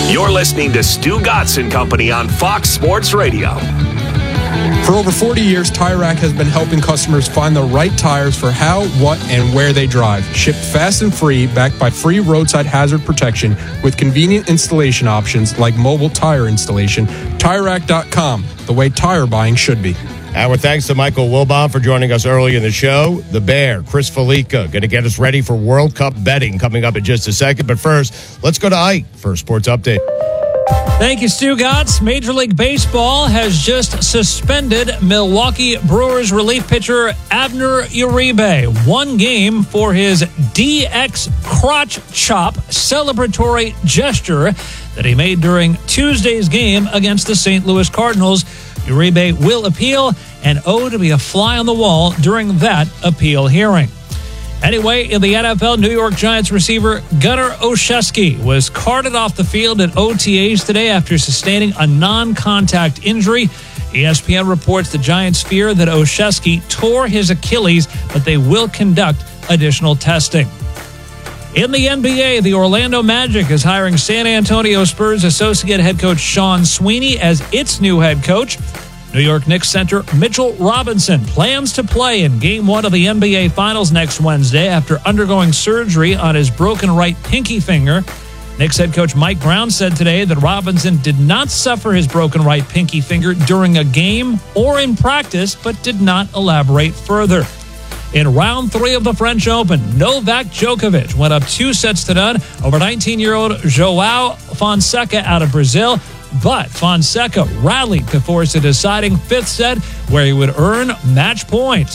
You're listening to Stu Gatz and Company on Fox Sports Radio. For over 40 years, Tire Rack has been helping customers find the right tires for how, what, and where they drive. Shipped fast and free, backed by free roadside hazard protection with convenient installation options like mobile tire installation. TireRack.com, the way tire buying should be. Our thanks to Michael Wilbon for joining us early in the show. The Bear, Chris Felica, going to get us ready for World Cup betting coming up in just a second. But first, let's go to Ike for a sports update. Thank you, Stu Gatz. Major League Baseball has just suspended Milwaukee Brewers relief pitcher Abner Uribe. 1 game for his DX crotch chop celebratory gesture that he made during Tuesday's game against the St. Louis Cardinals. Uribe will appeal and owe to be a fly on the wall during that appeal hearing. Anyway, in the NFL, New York Giants receiver Gunnar Olszewski was carted off the field at OTAs today after sustaining a non-contact injury. ESPN reports the Giants fear that Olszewski tore his Achilles, but they will conduct additional testing. In the NBA, the Orlando Magic is hiring San Antonio Spurs associate head coach Sean Sweeney as its new head coach. New York Knicks center Mitchell Robinson plans to play in Game 1 of the NBA Finals next Wednesday after undergoing surgery on his broken right pinky finger. Knicks head coach Mike Brown said today that Robinson did not suffer his broken right pinky finger during a game or in practice, but did not elaborate further. In round 3 of the French Open, Novak Djokovic went up 2-0 over 19-year-old João Fonseca out of Brazil. But Fonseca rallied to force a deciding 5th set where he would earn match point.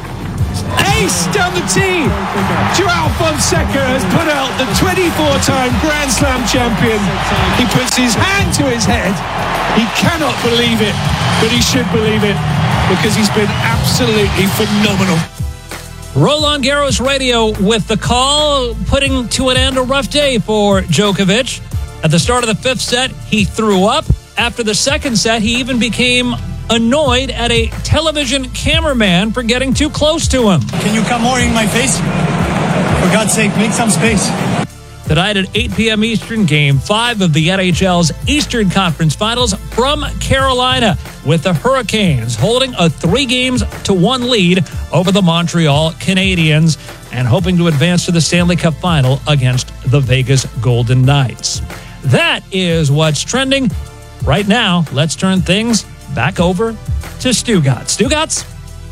Ace down the tee. João Fonseca has put out the 24-time Grand Slam champion. He puts his hand to his head. He cannot believe it, but he should believe it because he's been absolutely phenomenal. Roland Garros Radio with the call, putting to an end a rough day for Djokovic. At the start of the 5th set, he threw up. After the 2nd set, he even became annoyed at a television cameraman for getting too close to him. Can you come more in my face? For God's sake, make some space. Tonight at 8 p.m. Eastern, Game 5 of the NHL's Eastern Conference Finals from Carolina, with the Hurricanes holding a 3-1 lead over the Montreal Canadiens and hoping to advance to the Stanley Cup Final against the Vegas Golden Knights. That is what's trending. Right now, let's turn things back over to Stu Gatz. Stu Gatz?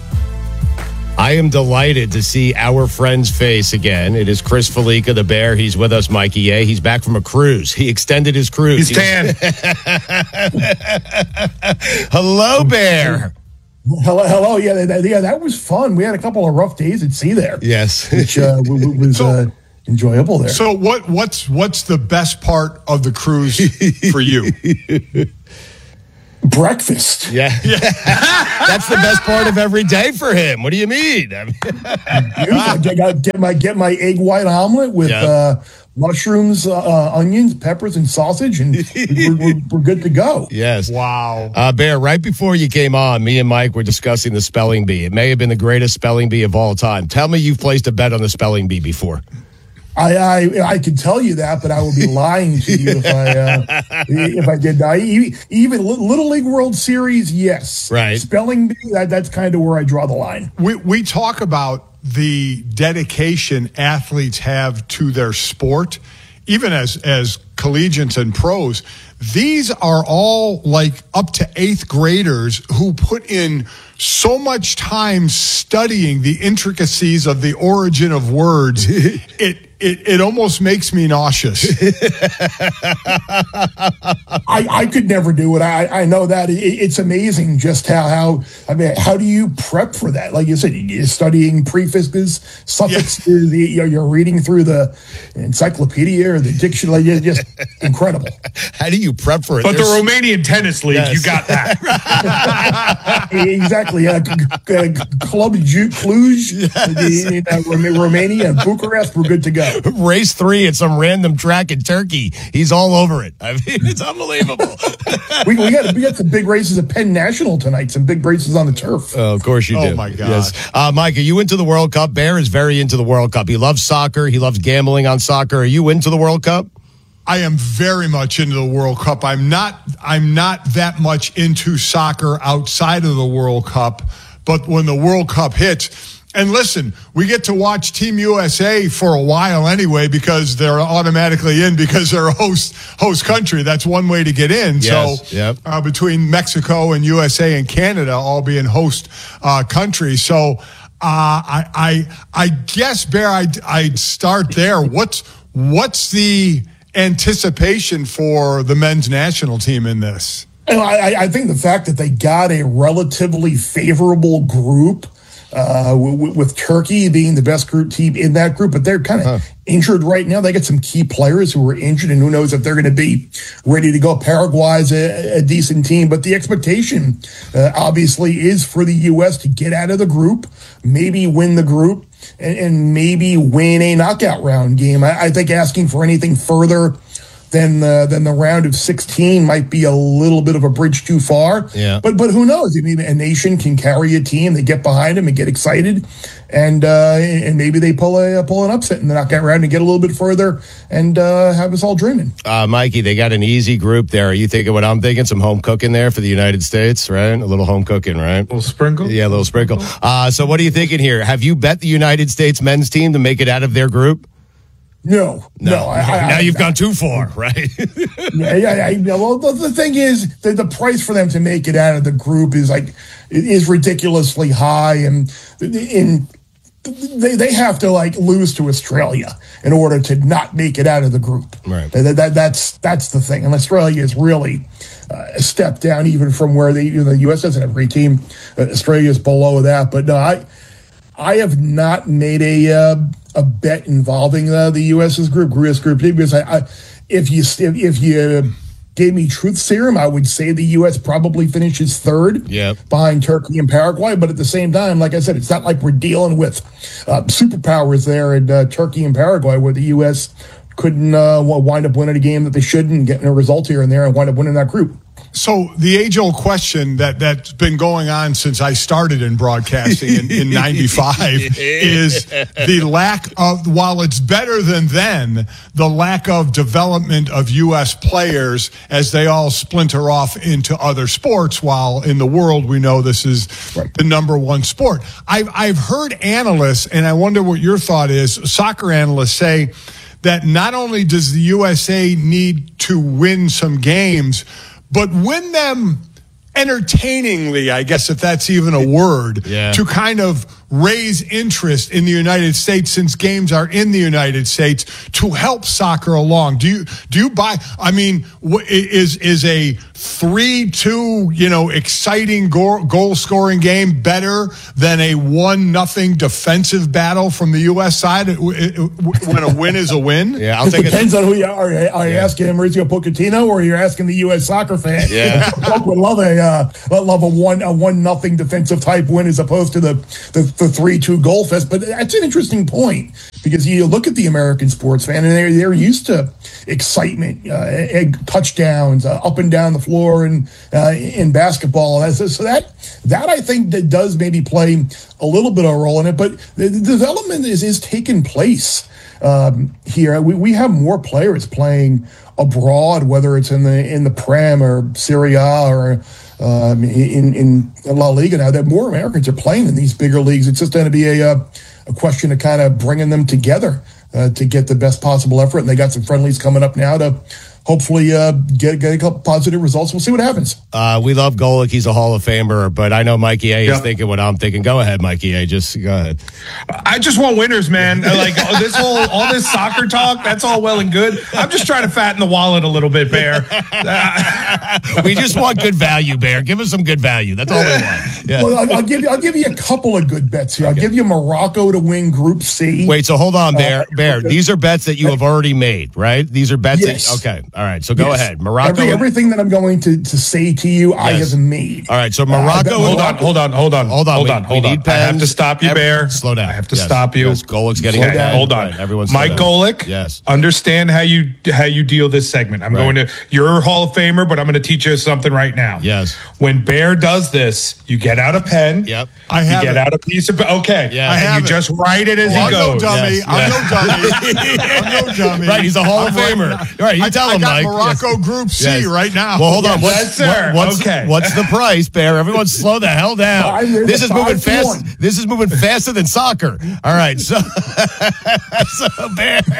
I am delighted to see our friend's face again. It is Chris Felica, the Bear. He's with us, Mikey A. He's back from a cruise. He extended his cruise. He's tan. Hello, Bear. Hello. Yeah, that was fun. We had a couple of rough days at sea there. Yes. Which was enjoyable there. So what's the best part of the cruise for you? Breakfast. Yeah. That's the best part of every day for him. What do you mean? I get my egg white omelet with mushrooms, onions, peppers, and sausage, and we're good to go. Yes. Wow. Bear, right before you came on, me and Mike were discussing the spelling bee. It may have been the greatest spelling bee of all time. Tell me you've placed a bet on the spelling bee before. I could tell you that, but I would be lying to you if I did. Even Little League World Series, yes. Right. Spelling bee, that's kind of where I draw the line. We talk about the dedication athletes have to their sport, even as collegiates and pros. These are all like up to 8th graders who put in so much time studying the intricacies of the origin of words. It almost makes me nauseous. I could never do it. I know that it's amazing just how do you prep for that? Like you said, you're studying prefixes, suffixes. You're reading through the encyclopedia or the dictionary. Just incredible. How do you prep for it? But the Romanian Tennis League, you got that. Exactly. Club Cluj, Romania, Bucharest, we're good to go. Race 3 at some random track in Turkey. He's all over it. I mean, it's unbelievable. we got some big races at Penn National tonight. Some big races on the turf. Oh, of course you do. Oh, my God. Yes. Mike, are you into the World Cup? Bear is very into the World Cup. He loves soccer. He loves gambling on soccer. Are you into the World Cup? I am very much into the World Cup. I'm not that much into soccer outside of the World Cup, but when the World Cup hits, and listen, we get to watch Team USA for a while anyway because they're automatically in because they're a host country. That's one way to get in. Yes, so between Mexico and USA and Canada all being host countries. So I guess, Bear, I'd start there. What's the anticipation for the men's national team in this? I think the fact that they got a relatively favorable group, with Turkey being the best group team in that group, but they're kind of injured right now. They got some key players who are injured, and who knows if they're going to be ready to go. Paraguay's a decent team, but the expectation obviously is for the U.S. to get out of the group, maybe win the group, and maybe win a knockout round game. I think asking for anything further than the round of 16 might be a little bit of a bridge too far. Yeah. But who knows? I mean, a nation can carry a team. They get behind them and get excited, and maybe they pull an upset in the knockout round and get a little bit further and have us all dreaming. Mikey, they got an easy group there. Are you thinking what I'm thinking? Some home cooking there for the United States, right? A little home cooking, right? A little sprinkle? Yeah, a little sprinkle. So what are you thinking here? Have you bet the United States men's team to make it out of their group? No. Now you've gone too far, right? Yeah. Well, the thing is that the price for them to make it out of the group is ridiculously high, and they have to lose to Australia in order to not make it out of the group. Right. That's the thing, and Australia is really a step down even from where the U.S. doesn't have a great team. Australia is below that, but no, I have not made a bet involving the U.S.'s group because if you gave me truth serum, I would say the U.S. probably finishes third behind Turkey and Paraguay. But at the same time, like I said, it's not like we're dealing with superpowers there in Turkey and Paraguay where the U.S. couldn't wind up winning a game that they shouldn't, getting a result here and there and wind up winning that group. So the age-old question that's been going on since I started in broadcasting in 95 is the lack of, while it's better than then, the lack of development of U.S. players as they all splinter off into other sports, while in the world we know this is the number one sport. I've heard analysts, and I wonder what your thought is, soccer analysts say that not only does the USA need to win some games, but win them entertainingly, I guess, if that's even a word, to kind of raise interest in the United States, since games are in the United States, to help soccer along. Do you buy? I mean, is a 3-2, exciting goal scoring game better than a 1-0 defensive battle from the U.S. side when a win is a win? Yeah, I'll take it. Depends on who you are. Are you asking Mauricio Pochettino or you're asking the U.S. soccer fan? Yeah, would love a 1-0 defensive type win as opposed to the 3-2 goal fest. But that's an interesting point, because you look at the American sports fan and they're used to excitement, touchdowns, up and down the floor, and in basketball. So that I think that does maybe play a little bit of a role in it. But the development is taking place here. We have more players playing abroad, whether it's in the Prem or Serie A or in La Liga now, that more Americans are playing in these bigger leagues. It's just going to be a question of kind of bringing them together to get the best possible effort. And they got some friendlies coming up now to hopefully get a couple positive results. We'll see what happens. We love Golic. He's a Hall of Famer, but I know Mikey A is thinking what I'm thinking. Go ahead, Mikey A. Just go ahead. I just want winners, man. All this soccer talk, that's all well and good. I'm just trying to fatten the wallet a little bit, Bear. We just want good value, Bear. Give us some good value. That's all we want. Yeah. Well, I'll give you a couple of good bets here. I'll give you Morocco to win Group C. Wait, so hold on, Bear. These are bets that you have already made, right? These are bets. Yes. Okay. All right, so go ahead. Morocco. Everything that I'm going to say to you, I have made. All right, so Morocco. Hold on. We need I have pens. to stop you, Bear. Slow down. I have to stop you. Yes, Golick's getting Okay, it. hold on. Right, everyone's Mike Golick. Yes. Understand how you deal this segment. I'm going to. You're a Hall of Famer, but I'm going to teach you something right now. Yes. When Bear does this, you get out a pen. Yep. I have you get out a piece of. Okay. Yeah. And you just write it as he I'm no goes. dummy. Yes. I'm no dummy. I'm no dummy. Right, he's a Hall of I'm Famer. right. All right, you tell him, I got Mike. Morocco Group C right now. Well, hold on. Yes, sir. Okay. What's the price, Bear? Everyone slow the hell down. This is moving fast. This is moving faster than soccer. All right, so Bear.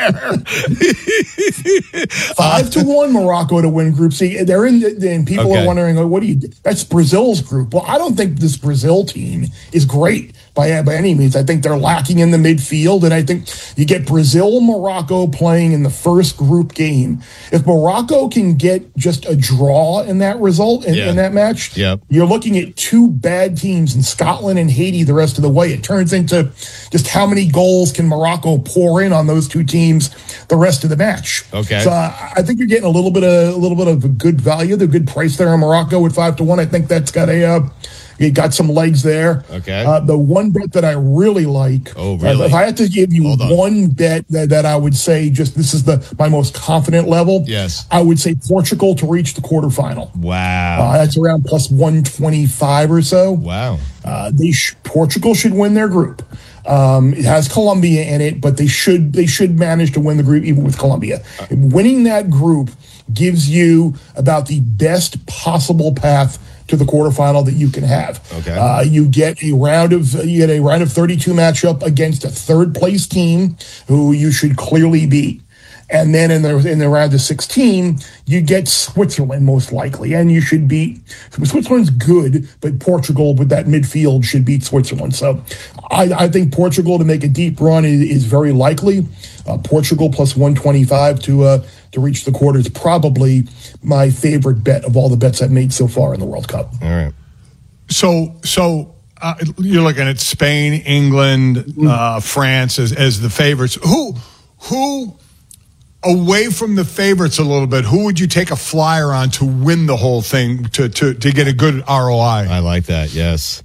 5-1 Morocco to win Group C. They're in, and people are wondering, what do you? That's Brazil's group. Well, I don't think this Brazil team is great by any means. I think they're lacking in the midfield, and I think you get Brazil and Morocco playing in the first group game. If Morocco can get just a draw in that result in that match, you're looking at two bad teams in Scotland and Haiti the rest of the way. It turns into just how many goals can Morocco pour in on those two teams the rest of the match. Okay. So I think you're getting a little bit of a good value, the good price there on Morocco at 5-1. I think that's got it got some legs there. Okay. The one bet that I really like. Oh, really? If I had to give you one bet that I would say, just this is my most confident level. Yes. I would say Portugal to reach the quarterfinal. Wow. That's around plus 125 or so. Wow. Portugal should win their group. It has Colombia in it, but they should manage to win the group even with Colombia. Winning that group gives you about the best possible path to the quarterfinal that you can have. Okay. You get a round of 32 matchup against a third place team who you should clearly beat. And then in the round of 16, you get Switzerland most likely, and you should beat. Switzerland's good, but Portugal with that midfield should beat Switzerland. So, I think Portugal to make a deep run is very likely. Portugal plus 125 to reach the quarter is probably my favorite bet of all the bets I've made so far in the World Cup. All right. So you're looking at Spain, England, France as the favorites. Who away from the favorites a little bit, who would you take a flyer on to win the whole thing to get a good ROI? I like that. Yes.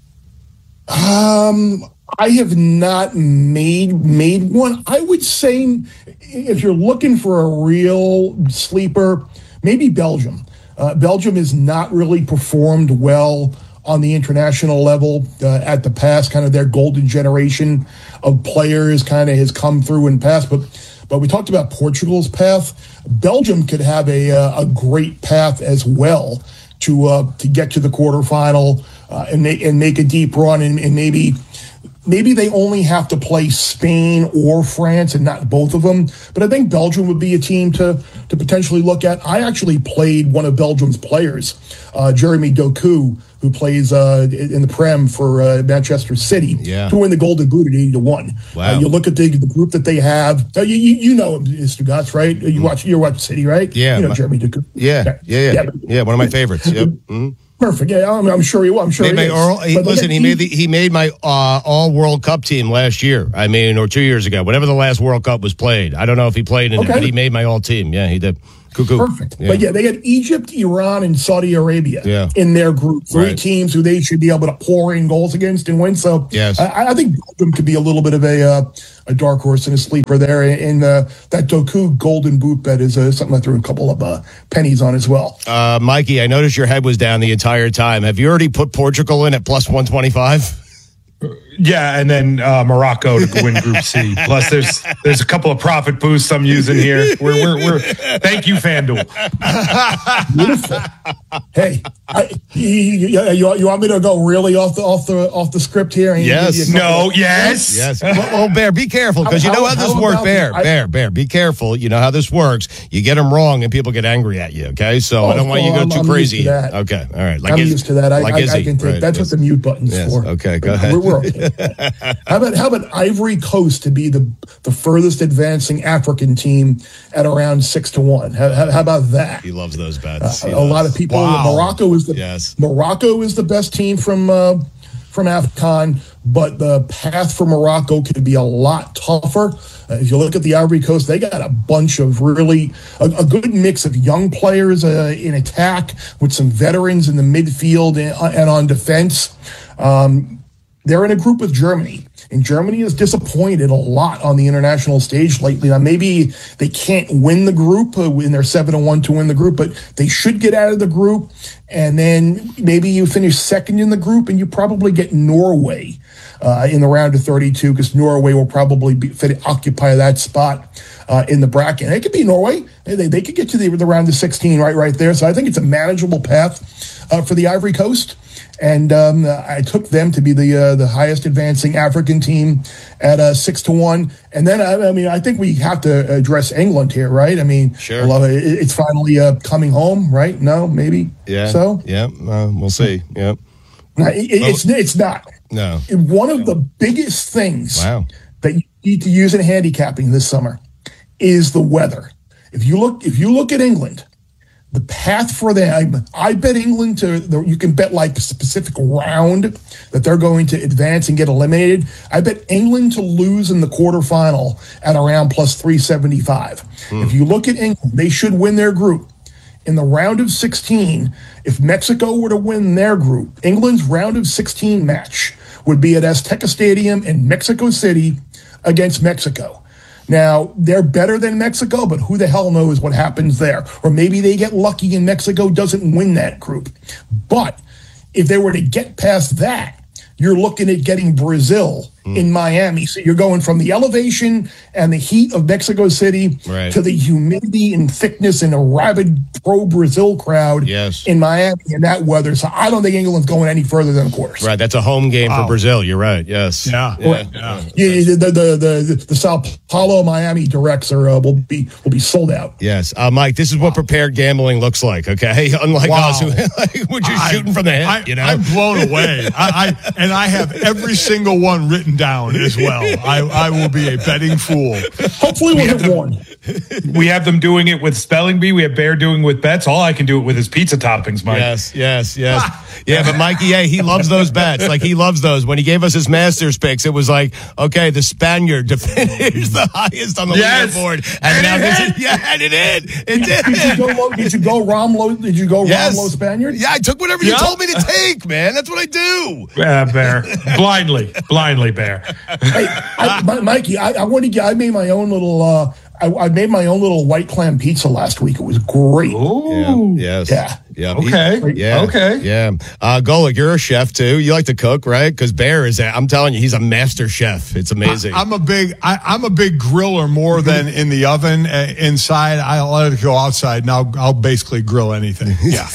I have not made one. I would say if you're looking for a real sleeper, maybe Belgium. Belgium has not really performed well on the international level at the past. Kind of their golden generation of players kind of has come through and passed. But we talked about Portugal's path. Belgium could have a great path as well to get to the quarterfinal and make a deep run and maybe they only have to play Spain or France and not both of them. But I think Belgium would be a team to potentially look at. I actually played one of Belgium's players, Jeremy Doku, who plays in the Prem for Manchester City, to win the Golden Boot at 80-1. Wow. You look at the group that they have. You know Stugatz, right? You watch City, right? Yeah. You know Jeremy Doku. Yeah. One of my favorites. Yep. Mm-hmm. Perfect. Yeah, I'm sure he will. I'm sure he is. He made my all World Cup team last year. I mean, or 2 years ago, whenever the last World Cup was played. I don't know if he played in it, but he made my all team. Yeah, he did. Cuckoo. Perfect. Yeah. But they had Egypt, Iran, and Saudi Arabia in their group. Three teams who they should be able to pour in goals against and win. So I think Belgium could be a little bit of a dark horse and a sleeper there. And that Doku Golden Boot bet is something I threw a couple of pennies on as well. Mikey, I noticed your head was down the entire time. Have you already put Portugal in at plus 125? Yeah, and then Morocco to win Group C. Plus, there's a couple of profit boosts I'm using here. We're thank you, FanDuel. Beautiful. Hey, you want me to go really off the script here? Yes. Yes. Well, Bear, be careful because you know how this works. Bear, be careful. You know how this works. You get them wrong and people get angry at you. Okay, so I don't want you to go too crazy. Okay, all right. I'm used to that. I can take that's what the mute button's for. Okay, go ahead. We're okay. How about Ivory Coast to be the furthest advancing African team at around 6-1? How about that? He loves those bets. A lot of people. Wow. Morocco is the best team from from AFCON, but the path for Morocco could be a lot tougher. If you look at the Ivory Coast, they got a bunch of really a good mix of young players in attack with some veterans in the midfield and on defense. They're in a group with Germany, and Germany has disappointed a lot on the international stage lately. Now, maybe they can't win the group in their 7-1 to win the group, but they should get out of the group, and then maybe you finish second in the group, and you probably get Norway in the round of 32, because Norway will probably occupy that spot in the bracket. And it could be Norway. They could get to the round of 16 right there. So I think it's a manageable path for the Ivory Coast. And I took them to be the highest advancing African team at 6-1. And then, I think we have to address England here, right? I mean, sure. It's finally coming home, right? No, maybe. Yeah. So? Yeah. We'll see. Yeah. No, it's not. No. One of the biggest things that you need to use in handicapping this summer is the weather. If you look at England, the path for them, I bet England you can bet like a specific round that they're going to advance and get eliminated. I bet England to lose in the quarterfinal at around plus 375. If you look at England, they should win their group. In the round of 16, if Mexico were to win their group, England's round of 16 match would be at Azteca Stadium in Mexico City against Mexico. Now, they're better than Mexico, but who the hell knows what happens there? Or maybe they get lucky and Mexico doesn't win that group. But if they were to get past that, you're looking at getting Brazil in Miami. So you're going from the elevation and the heat of Mexico City to the humidity and thickness and a rabid pro-Brazil crowd in Miami in that weather. So I don't think England's going any further than the quarters. Right, that's a home game for Brazil. You're right. Yes. Yeah. The Sao Paulo Miami directs will be sold out. Yes, Mike. This is what prepared gambling looks like. Okay, unlike us, who we're just shooting from the hip. I'm blown away. I have every single one written down as well. I will be a betting fool. Hopefully we'll get one. We have them doing it with spelling bee. We have Bear doing it with bets. All I can do it with is pizza toppings, Mike. Yes. Yeah, but Mikey, he loves those bets. Like, he loves those. When he gave us his Masters picks, it was like, okay, the Spaniard to finish the highest on the leaderboard. And now it did. Did you go Romlo? Did you go Romlo Spaniard? Yeah, I took whatever you told me to take, man. That's what I do. Bear. Blindly, Bear. Hey, Mikey, I made my own little I made my own little white clam pizza last week. It was great. Ooh. Yeah. Okay. Yeah. Golic, you're a chef too. You like to cook, right? Because Bear is, I'm telling you, he's a master chef. It's amazing. I'm a big griller more than in the oven. Inside, I let it go outside. Now I'll basically grill anything. Yeah.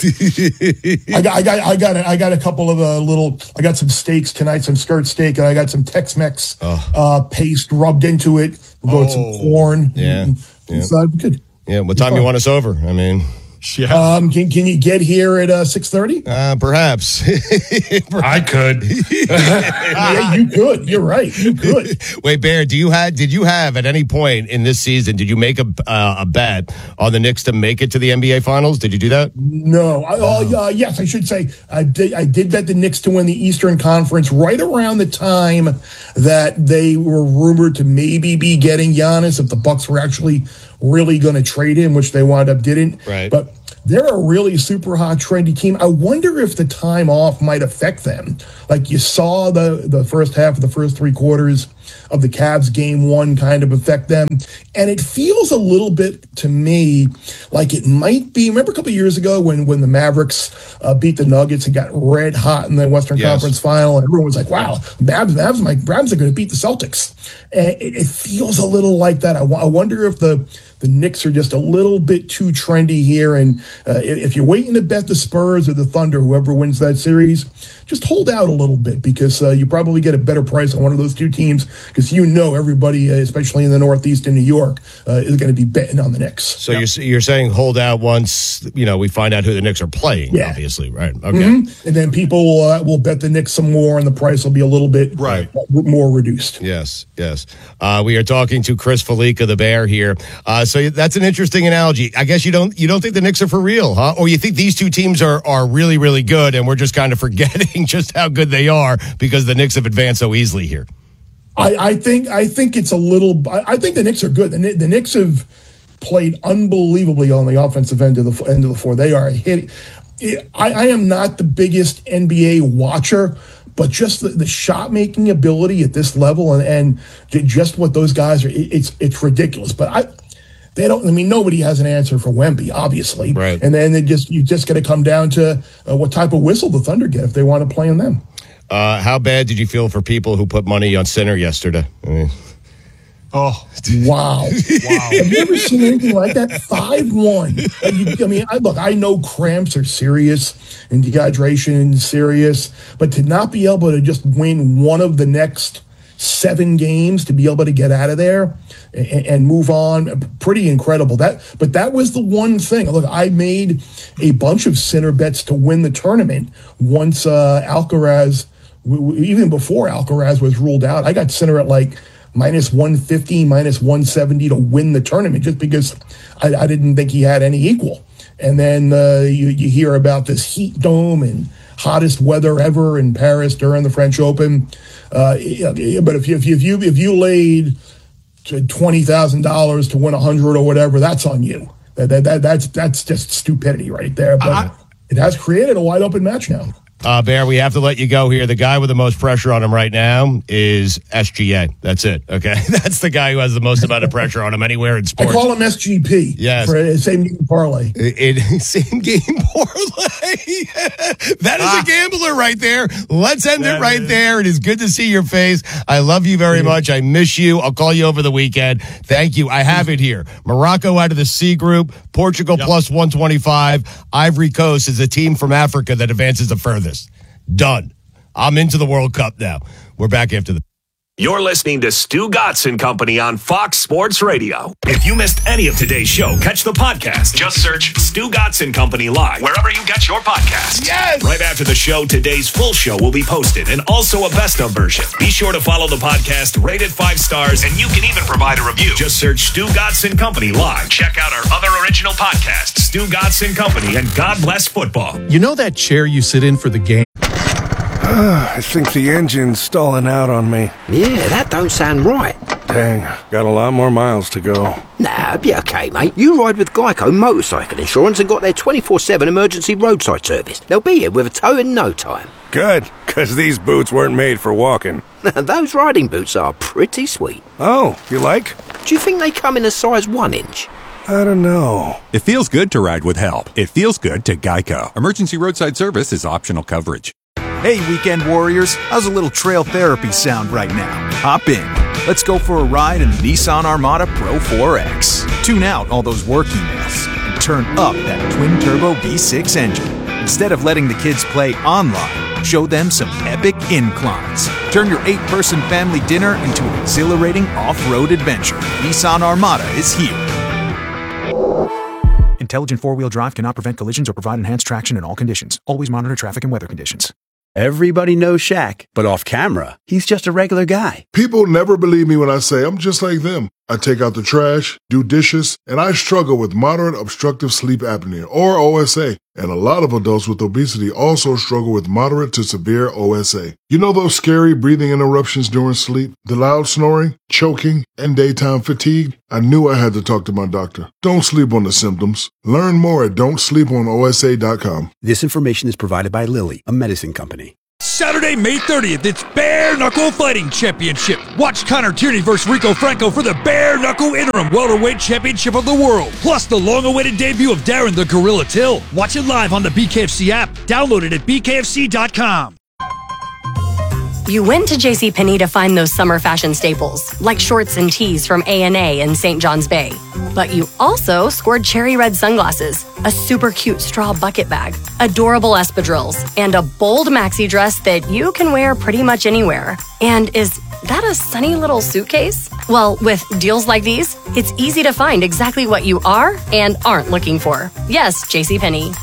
I got a couple of I got some steaks tonight, some skirt steak, and I got some Tex-Mex paste rubbed into it. We'll go with some corn. Yeah. It's good. Yeah. What time you want us over? I mean, can you get here at 6:30? Perhaps. I could. Yeah, you could. You're right. You could. Wait, Bear, did you have at any point in this season? Did you make a bet on the Knicks to make it to the NBA Finals? Did you do that? No. Yes, I should say I did bet the Knicks to win the Eastern Conference right around the time that they were rumored to maybe be getting Giannis if the Bucks were actually really going to trade him, which they wound up didn't. Right. But they're a really super hot, trendy team. I wonder if the time off might affect them. Like, you saw the first half of the first three quarters of the Cavs game one kind of affect them. And it feels a little bit to me like it might be, remember a couple of years ago when the Mavericks beat the Nuggets and got red hot in the Western Conference Final, and everyone was like, wow, Mavs are going to beat the Celtics. And it feels a little like that. I wonder if the Knicks are just a little bit too trendy here. And if you're waiting to bet the Spurs or the Thunder, whoever wins that series, just hold out a little bit, because you probably get a better price on one of those two teams because everybody, especially in the Northeast in New York, is going to be betting on the Knicks. So you're saying hold out once we find out who the Knicks are playing, obviously, right? Okay. Mm-hmm. And then people will bet the Knicks some more, and the price will be a little bit more reduced. Yes. We are talking to Chris Fallica, the Bear here. So that's an interesting analogy. I guess you don't think the Knicks are for real, huh? Or you think these two teams are really, really good, and we're just kind of forgetting just how good they are because the Knicks have advanced so easily here. I think it's a little. I think the Knicks are good. The Knicks have played unbelievably on the offensive end of the floor. They are hitting. I am not the biggest NBA watcher, but just the shot making ability at this level and just what those guys are, it's ridiculous. But nobody has an answer for Wemby, obviously. Right. And then you just got to come down to what type of whistle the Thunder get if they want to play on them. How bad did you feel for people who put money on Sinner yesterday? Oh, wow. Have you ever seen anything like that? 5-1. I know cramps are serious and dehydration is serious, but to not be able to just win one of the next 7 games, to be able to get out of there and move on, pretty incredible. But that was the one thing. Look, I made a bunch of Sinner bets to win the tournament once Alcaraz, even before Alcaraz was ruled out. I got Sinner at like -150, -170 to win the tournament just because I didn't think he had any equal. And then you hear about this heat dome and hottest weather ever in Paris during the French Open. But if you laid $20,000 to win 100 or whatever, that's on you. That's just stupidity right there. But it has created a wide open match now. Bear, we have to let you go here. The guy with the most pressure on him right now is SGA. That's it, okay? That's the guy who has the most amount of pressure on him anywhere in sports. I call him SGP. Yes. For a same-game parlay. Same-game parlay. That is a gambler right there. Let's end it right there. It is good to see your face. I love you very much. I miss you. I'll call you over the weekend. Thank you. I have it here. Morocco out of the C group. Portugal plus 125. Ivory Coast is a team from Africa that advances the furthest. Done. I'm into the World Cup now. We're back after the... You're listening to Stu Gatz and Company on Fox Sports Radio. If you missed any of today's show, catch the podcast. Just search Stu Gatz and Company Live wherever you get your podcasts. Yes! Right after the show, today's full show will be posted and also a best-of version. Be sure to follow the podcast, rate it 5 stars, and you can even provide a review. Just search Stu Gatz and Company Live. Check out our other original podcasts, Stu Gatz and Company, and God Bless Football. You know that chair you sit in for the game? I think the engine's stalling out on me. Yeah, that don't sound right. Dang, got a lot more miles to go. Nah, be okay, mate. You ride with Geico Motorcycle Insurance and got their 24/7 emergency roadside service. They'll be here with a tow in no time. Good, because these boots weren't made for walking. Those riding boots are pretty sweet. Oh, you like? Do you think they come in a size 1 inch? I don't know. It feels good to ride with help. It feels good to Geico. Emergency roadside service is optional coverage. Hey, weekend warriors, how's a little trail therapy sound right now? Hop in. Let's go for a ride in the Nissan Armada Pro 4X. Tune out all those work emails and turn up that twin-turbo V6 engine. Instead of letting the kids play online, show them some epic inclines. Turn your 8-person family dinner into an exhilarating off-road adventure. Nissan Armada is here. Intelligent four-wheel drive cannot prevent collisions or provide enhanced traction in all conditions. Always monitor traffic and weather conditions. Everybody knows Shaq, but off camera, he's just a regular guy. People never believe me when I say I'm just like them. I take out the trash, do dishes, and I struggle with moderate obstructive sleep apnea, or OSA. And a lot of adults with obesity also struggle with moderate to severe OSA. You know those scary breathing interruptions during sleep, the loud snoring, choking, and daytime fatigue? I knew I had to talk to my doctor. Don't sleep on the symptoms. Learn more at don'tsleeponosa.com. This information is provided by Lilly, a medicine company. Saturday, May 30th, it's Bare Knuckle Fighting Championship. Watch Connor Tierney versus Rico Franco for the Bare Knuckle Interim Welterweight Championship of the World. Plus the long-awaited debut of Darren the Gorilla Till. Watch it live on the BKFC app. Download it at bkfc.com. You went to JCPenney to find those summer fashion staples, like shorts and tees from A&A and St. John's Bay. But you also scored cherry red sunglasses, a super cute straw bucket bag, adorable espadrilles, and a bold maxi dress that you can wear pretty much anywhere and is that a sunny little suitcase? Well, with deals like these, it's easy to find exactly what you are and aren't looking for. Yes, JCPenney.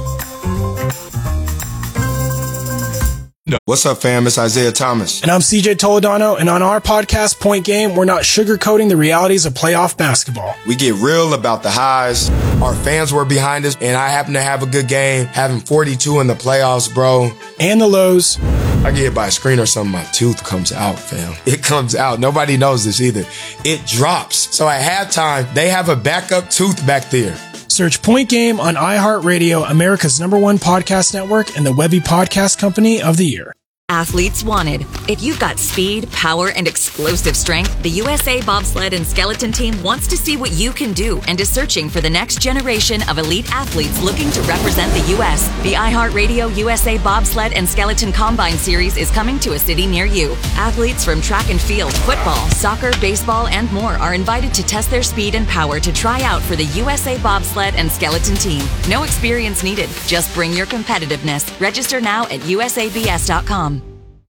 What's up, fam? It's Isaiah Thomas. And I'm CJ Toledano, and on our podcast, Point Game, we're not sugarcoating the realities of playoff basketball. We get real about the highs. Our fans were behind us, and I happen to have a good game, having 42 in the playoffs, bro. And the lows. I get hit by a screen or something, my tooth comes out, fam. It comes out. Nobody knows this either. It drops. So at halftime, they have a backup tooth back there. Search Point Game on iHeartRadio, America's #1 podcast network, and the Webby Podcast Company of the Year. Athletes wanted. If you've got speed, power, and explosive strength, the USA Bobsled and Skeleton Team wants to see what you can do and is searching for the next generation of elite athletes looking to represent the U.S. The iHeartRadio USA Bobsled and Skeleton Combine Series is coming to a city near you. Athletes from track and field, football, soccer, baseball, and more are invited to test their speed and power to try out for the USA Bobsled and Skeleton Team. No experience needed. Just bring your competitiveness. Register now at usabs.com.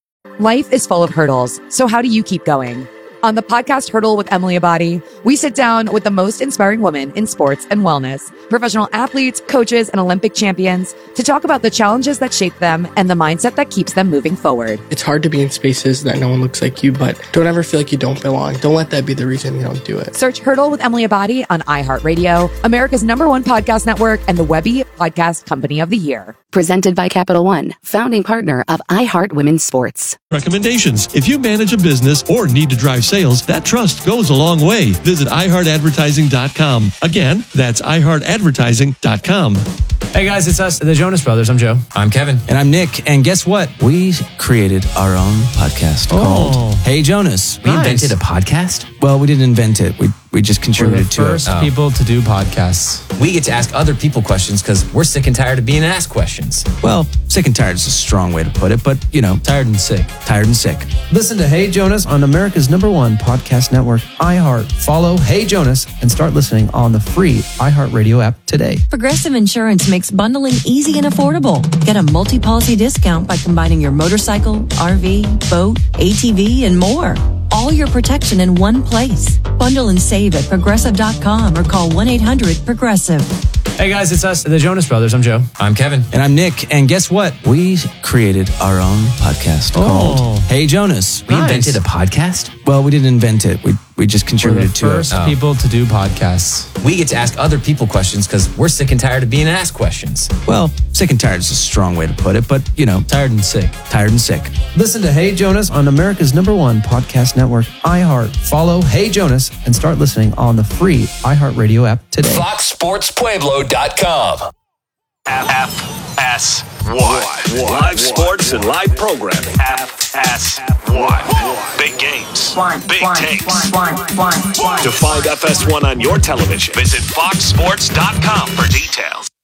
Life is full of hurdles, so how do you keep going? On the podcast Hurdle with Emily Abadi, we sit down with the most inspiring women in sports and wellness, professional athletes, coaches, and Olympic champions to talk about the challenges that shape them and the mindset that keeps them moving forward. It's hard to be in spaces that no one looks like you, but don't ever feel like you don't belong. Don't let that be the reason you don't do it. Search Hurdle with Emily Abadi on iHeartRadio, America's #1 podcast network, and the Webby Podcast Company of the Year. Presented by Capital One, founding partner of iHeart Women's Sports. Recommendations. If you manage a business or need to drive sales, that trust goes a long way. Visit iHeartAdvertising.com. Again, that's iHeartAdvertising.com. Hey guys, it's us, the Jonas Brothers. I'm Joe. I'm Kevin. And I'm Nick. And guess what? We created our own podcast called Hey Jonas. We invented a podcast? Well, we didn't invent it. We just contributed to it. We're the first people to do podcasts. We get to ask other people questions because we're sick and tired of being asked questions. Well, sick and tired is a strong way to put it, but, you know. Tired and sick. Tired and sick. Listen to Hey Jonas on America's #1 podcast network, iHeart. Follow Hey Jonas and start listening on the free iHeartRadio app today. Progressive Insurance makes bundling easy and affordable. Get a multi-policy discount by combining your motorcycle, RV, boat, ATV, and more. All your protection in one place. Bundle and save at Progressive.com or call 1-800-PROGRESSIVE. Hey guys, it's us, the Jonas Brothers. I'm Joe. I'm Kevin. And I'm Nick. And guess what? We created our own podcast called Hey Jonas. We invented a podcast? Well, we didn't invent it. We just contributed to it. We're the first people to do podcasts. We get to ask other people questions because we're sick and tired of being asked questions. Well, sick and tired is a strong way to put it, but, you know. Tired and sick. Tired and sick. Listen to Hey Jonas on America's #1 podcast network, iHeart. Follow Hey Jonas and start listening on the free iHeartRadio app today. FoxSportsPueblo.com. FS1. Live sports and live programming. FS1. Big games. Big takes. To find FS1 on your television, visit FoxSports.com for details.